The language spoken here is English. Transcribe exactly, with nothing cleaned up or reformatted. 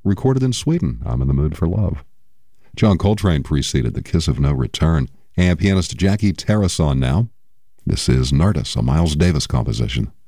recorded in Sweden. I'm in the mood for love. John Coltrane preceded The Kiss of No Return. And pianist Jackie Tarrason now. This is Nardis, a Miles Davis composition.